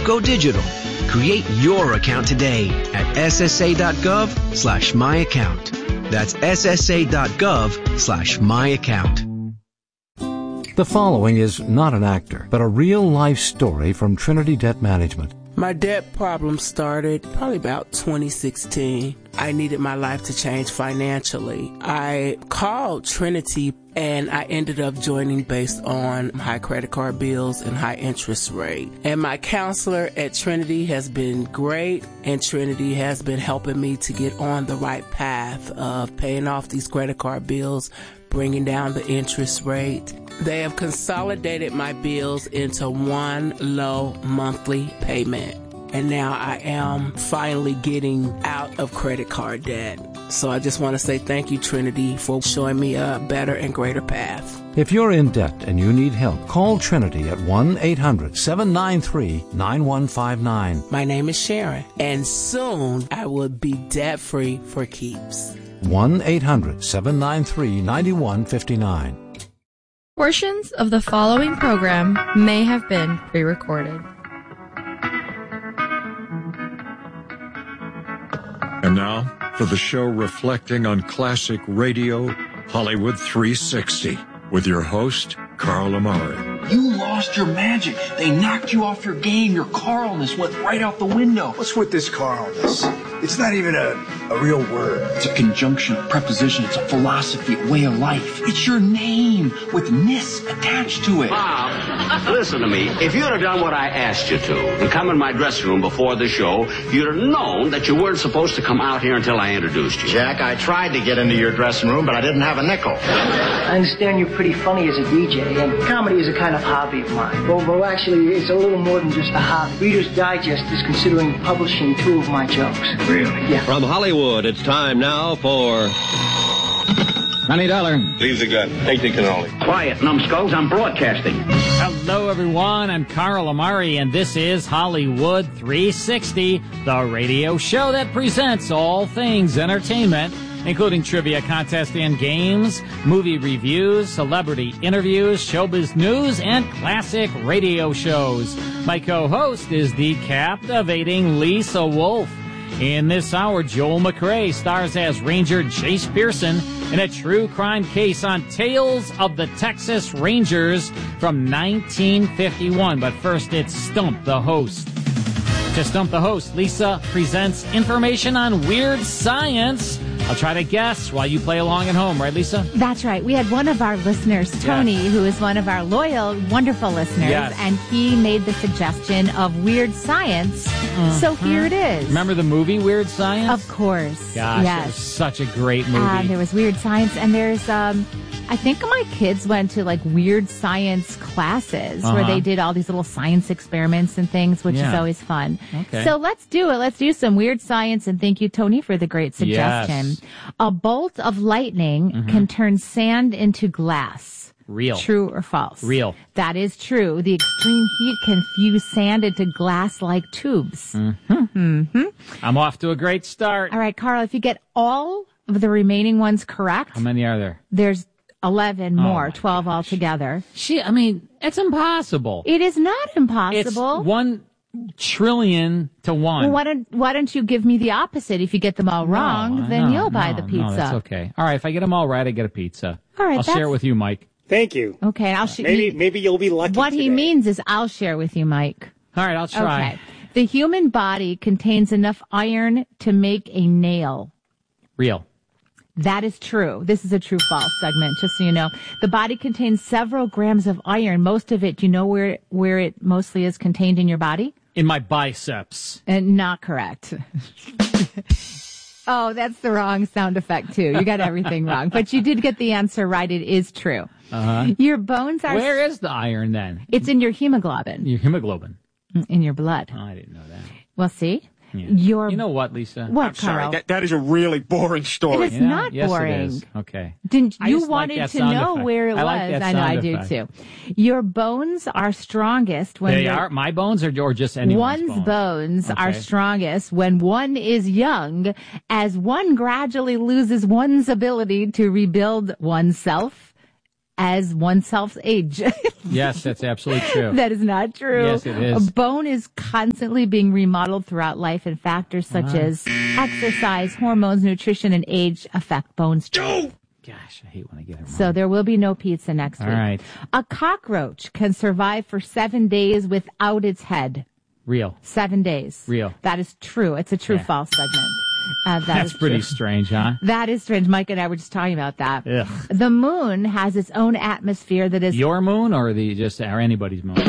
go digital. Create your account today at ssa.gov/myaccount. That's ssa.gov/myaccount. The following is not an actor, but a real-life story from Trinity Debt Management. My debt problem started probably about 2016. I needed my life to change financially. I called Trinity and I ended up joining based on high credit card bills and high interest rate. And my counselor at Trinity has been great, and Trinity has been helping me to get on the right path of paying off these credit card bills, bringing down the interest rate. They have consolidated my bills into one low monthly payment. And now I am finally getting out of credit card debt. So I just want to say thank you, Trinity, for showing me a better and greater path. If you're in debt and you need help, call Trinity at 1-800-793-9159. My name is Sharon, and soon I will be debt-free for keeps. 1-800-793-9159. Portions of the following program may have been pre-recorded. And now, for the show reflecting on classic radio, Hollywood 360, with your host, Carl Amari. You lost your magic. They knocked you off your game. Your Carlness went right out the window. What's with this Carlness? It's not even a real word. It's a conjunction, a preposition. It's a philosophy, a way of life. It's your name with ness attached to it. Bob, listen to me. If you'd have done what I asked you to and come in my dressing room before the show, you'd have known that you weren't supposed to come out here until I introduced you. Jack, I tried to get into your dressing room, but I didn't have a nickel. I understand you're pretty funny as a DJ, and comedy is a kind of hobby of mine. Well, actually, it's a little more than just a hobby. Reader's Digest is considering publishing 2 of my jokes. Really? Yeah. From Hollywood, it's time now for... $20. Leave the gun. Take the cannoli. Quiet, numbskulls. I'm broadcasting. Hello, everyone. I'm Carl Amari, and this is Hollywood 360, the radio show that presents all things entertainment, including trivia contests and games, movie reviews, celebrity interviews, showbiz news, and classic radio shows. My co-host is the captivating Lisa Wolf. In this hour, Joel McRae stars as Ranger Chase Pearson in a true crime case on Tales of the Texas Rangers from 1951. But first, it's Stump the Host. To Stump the Host, Lisa presents information on weird science. I'll try to guess while you play along at home, right, Lisa? That's right. We had one of our listeners, Tony, who is one of our loyal, wonderful listeners, and he made the suggestion of weird science. So here it is. Remember the movie Weird Science? Of course. Gosh, it was such a great movie. There was Weird Science, and there's, I think my kids went to like weird science classes where they did all these little science experiments and things, which is always fun. Okay. So let's do it. Let's do some weird science, and thank you, Tony, for the great suggestion. Yes. A bolt of lightning can turn sand into glass. Real. True or false? Real. That is true. The extreme heat can fuse sand into glass-like tubes. I'm off to a great start. All right, Carl, if you get all of the remaining ones correct. How many are there? There's 11 more, 12 altogether. It's impossible. It is not impossible. It's 1 trillion to 1. Well, why don't you give me the opposite? If you get them all wrong, then you'll buy the pizza. No, that's okay. All right, if I get them all right, I get a pizza. All right, I'll share it with you, Mike. Thank you. Okay, I'll maybe you'll be lucky. What he means is I'll share with you, Mike. All right, I'll try. Okay. The human body contains enough iron to make a nail. Real. That is true. This is a true-false segment, just so you know. The body contains several grams of iron. Most of it, do you know where it mostly is contained in your body? In my biceps. And not correct. Oh, that's the wrong sound effect, too. You got everything wrong. But you did get the answer right. It is true. Your bones are... Where is the iron, then? It's in your hemoglobin. Your hemoglobin. In your blood. Oh, I didn't know that. Well, see? Yeah. You know what, Lisa? What, I'm sorry. Carl? That is a really boring story. It is not yes, boring. It is. Okay. Didn't I you just wanted like that to sound know effect. where it was? I like that I know sound I do effect. too. Your bones are strongest when they are my bones, or just anyone's one's bones are strongest when one is young, as one gradually loses one's ability to rebuild oneself as oneself's age. Yes, that's absolutely true. That is not true. Yes, it is. A bone is constantly being remodeled throughout life, and factors such as exercise, hormones, nutrition, and age affect bone strength. Gosh, I hate when I get it wrong. So there will be no pizza next week. All right. A cockroach can survive for 7 days without its head. Real. 7 days. Real. That is true. It's a true-false segment. That's pretty strange, huh? That is strange. Mike and I were just talking about that. Ugh. The moon has its own atmosphere that is... Your moon or anybody's moon?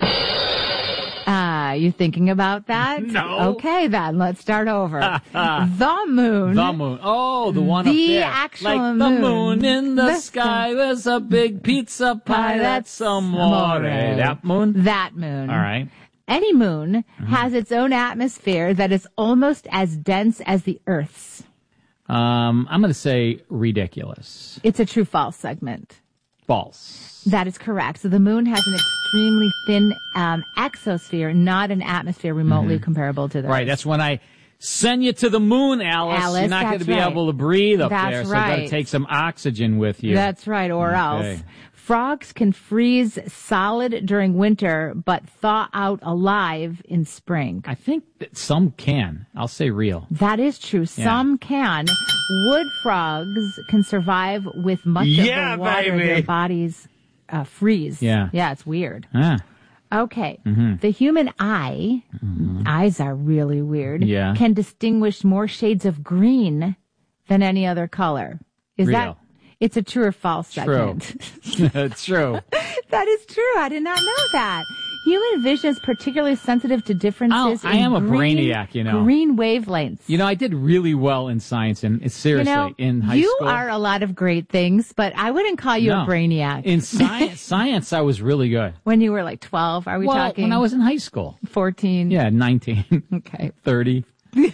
You thinking about that? No. Okay, then. Let's start over. The moon. The moon. Oh, the one up there. The actual like moon. the moon in the sky. There's a big pizza pie. That's amore. That moon? That moon. All right. Any moon has its own atmosphere that is almost as dense as the Earth's. I'm going to say ridiculous. It's a true-false segment. False. That is correct. So the moon has an extremely thin exosphere, not an atmosphere remotely comparable to the Right. Earth. That's when I send you to the moon, Alice. You're not going to be able to breathe up there. So you got to take some oxygen with you. That's right, or else. Frogs can freeze solid during winter, but thaw out alive in spring. I think that some can. I'll say real. That is true. Some can. Wood frogs can survive with much of the water their bodies freeze. Yeah, it's weird. Okay. The human eye, eyes are really weird, can distinguish more shades of green than any other color. Is that... It's a true or false segment. True. That is true. I did not know that. Human vision is particularly sensitive to differences I am a brainiac, you know. Green wavelengths. You know, I did really well in science, and seriously, in high school. You are a lot of great things, but I wouldn't call you a brainiac. In science, I was really good. When you were like 12, are we talking? When I was in high school. 14. Yeah, 19. Okay. 30.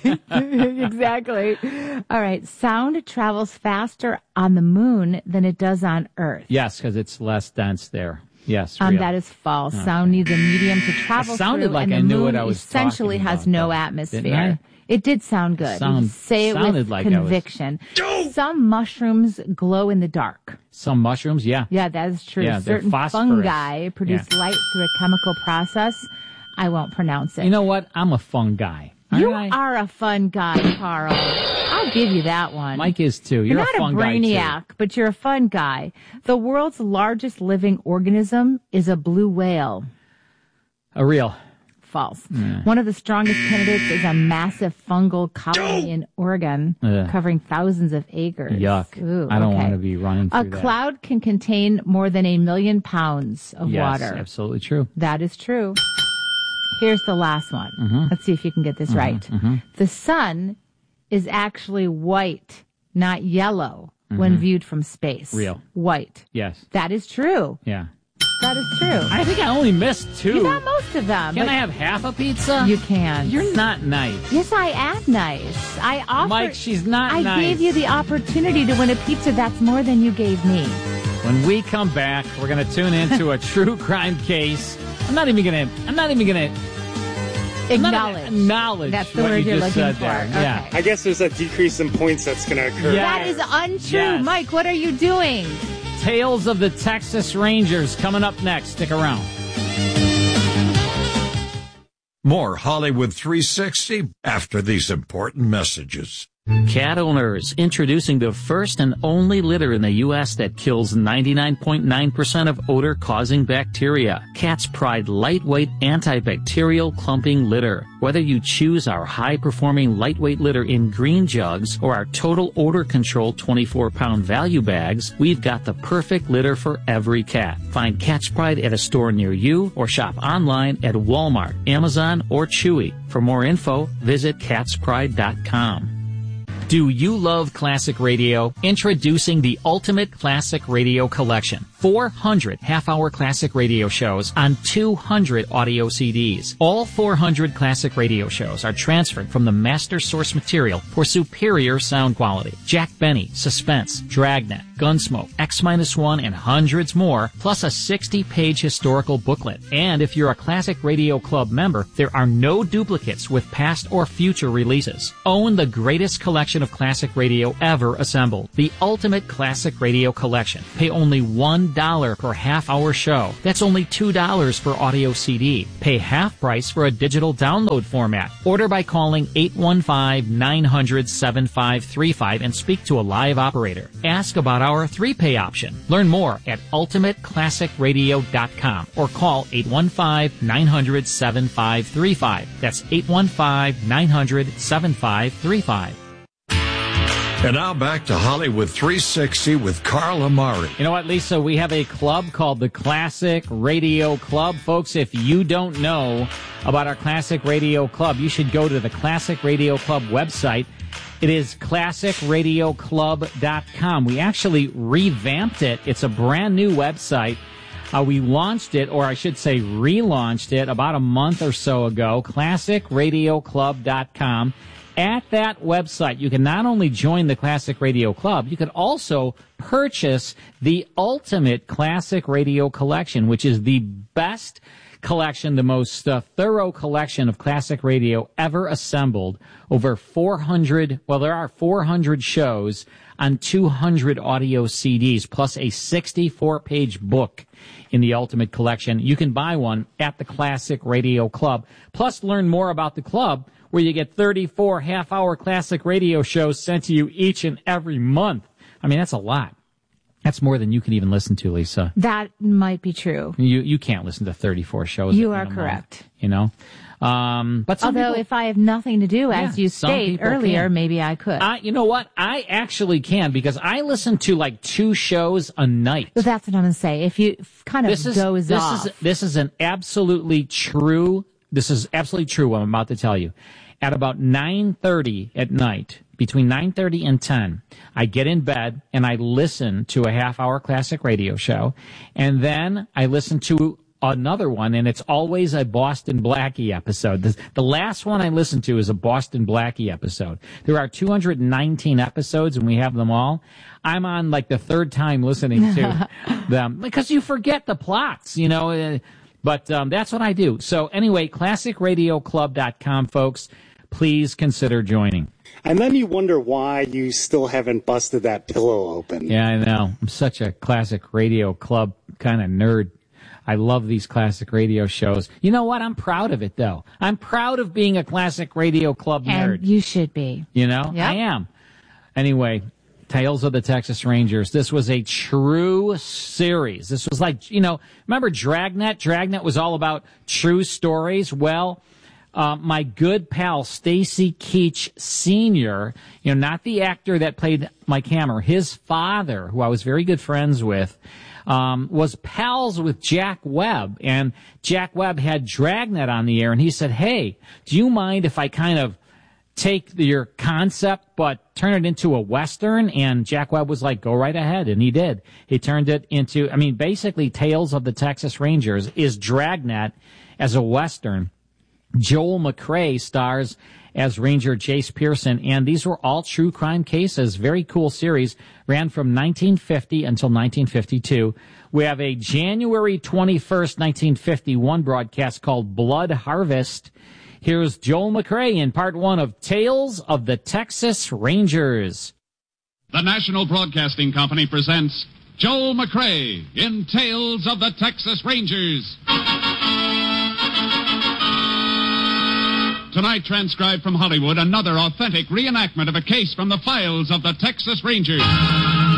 Exactly. All right. Sound travels faster on the moon than it does on Earth. Yes, because it's less dense there. Yes. Real. That is false. Okay. Sound needs a medium to travel sounded through, like and I the knew moon what I was essentially has no atmosphere. It did sound good. Say it with like conviction. Some mushrooms glow in the dark. Some mushrooms, yeah. Yeah, that is true. Yeah, certain fungi produce light through a chemical process. I won't pronounce it. You know what? I'm a fungi. You are a fun guy, Carl. I'll give you that one. Mike is too. You're not a fun brainiac, guy too. But you're a fun guy. The world's largest living organism is a blue whale. A real. False. One of the strongest candidates is a massive fungal colony in Oregon, covering thousands of acres. Yuck. Ooh, I don't want to be running through that. A cloud can contain more than 1 million pounds of water. Yes, absolutely true. That is true. Here's the last one. Let's see if you can get this right. The sun is actually white, not yellow, when viewed from space. Real. White. Yes. That is true. Yeah. That is true. I think I only missed 2. You got most of them. Can I have half a pizza? You can. You're not nice. Yes, I am nice. I offered. Mike, she's not nice. I gave you the opportunity to win a pizza. That's more than you gave me. When we come back, we're going to tune into a true crime case. I'm not even going to acknowledge. That's the word you're looking for. Okay. Yeah. I guess there's a decrease in points that's going to occur. That is untrue. Yes. Mike, what are you doing? Tales of the Texas Rangers coming up next. Stick around. More Hollywood 360 after these important messages. Cat owners, introducing the first and only litter in the U.S. that kills 99.9% of odor-causing bacteria. Cat's Pride lightweight antibacterial clumping litter. Whether you choose our high-performing lightweight litter in green jugs or our total odor control 24-pound value bags, we've got the perfect litter for every cat. Find Cat's Pride at a store near you or shop online at Walmart, Amazon, or Chewy. For more info, visit catspride.com. Do you love classic radio? Introducing the Ultimate Classic Radio Collection. 400 half-hour classic radio shows on 200 audio CDs. All 400 classic radio shows are transferred from the master source material for superior sound quality. Jack Benny, Suspense, Dragnet, Gunsmoke, X-1, and hundreds more, plus a 60-page historical booklet. And if you're a Classic Radio Club member, there are no duplicates with past or future releases. Own the greatest collection of classic radio ever assembled. The Ultimate Classic Radio Collection. Pay only $1 per half-hour show. That's only $2 for audio CD. Pay half price for a digital download format. Order by calling 815-900-7535 and speak to a live operator. Ask about our 3-pay option. Learn more at ultimateclassicradio.com or call 815-900-7535. That's 815-900-7535. And now back to Hollywood 360 with Carl Amari. You know what, Lisa? We have a club called the Classic Radio Club. Folks, if you don't know about our Classic Radio Club, you should go to the Classic Radio Club website. It is classicradioclub.com. We actually revamped it. It's a brand new website. We launched it, or I should say relaunched it, about a month or so ago, classicradioclub.com. At that website, you can not only join the Classic Radio Club, you can also purchase the Ultimate Classic Radio Collection, which is the best collection, the most thorough collection of classic radio ever assembled. Over 400, well, there are 400 shows on 200 audio CDs, plus a 64-page book in the Ultimate Collection. You can buy one at the Classic Radio Club. Plus, learn more about the club, where you get 34 half-hour classic radio shows sent to you each and every month. I mean, that's a lot. That's more than you can even listen to, Lisa. That might be true. You can't listen to 34 shows. You are correct. Month, you know? But although if I have nothing to do, as you state earlier, maybe I could. You know what? I actually can, because I listen to like 2 shows a night. But that's what I'm going to say. If you kind of doze off. This is absolutely true. This is absolutely true what I'm about to tell you. At about 9:30 at night, between 9:30 and 10, I get in bed and I listen to a half-hour classic radio show. And then I listen to another one, and it's always a Boston Blackie episode. The last one I listened to is a Boston Blackie episode. There are 219 episodes, and we have them all. I'm on like the 3rd time listening to them, because you forget the plots, you know. But that's what I do. So anyway, classicradioclub.com, folks. Please consider joining. And then you wonder why you still haven't busted that pillow open. Yeah, I know. I'm such a Classic Radio Club kind of nerd. I love these classic radio shows. You know what? I'm proud of it, though. I'm proud of being a Classic Radio Club nerd. And you should be. You know? Yep. I am. Anyway, Tales of the Texas Rangers. This was a true series. This was like, you know, remember Dragnet? Dragnet was all about true stories. Well, my good pal Stacy Keach Sr., you know, not the actor that played Mike Hammer, his father, who I was very good friends with, was pals with Jack Webb, and Jack Webb had Dragnet on the air, and he said, hey, do you mind if I kind of take your concept but turn it into a Western? And Jack Webb was like, go right ahead, and he did. He turned it into, I mean, basically Tales of the Texas Rangers is Dragnet as a Western. Joel McCrea stars as Ranger Jace Pearson, and these were all true crime cases. Very cool series. Ran from 1950 until 1952. We have a January 21st, 1951 broadcast called Blood Harvest. Here's Joel McCrea in part 1 of Tales of the Texas Rangers. The National Broadcasting Company presents Joel McCrea in Tales of the Texas Rangers. Tonight, transcribed from Hollywood, another authentic reenactment of a case from the files of the Texas Rangers.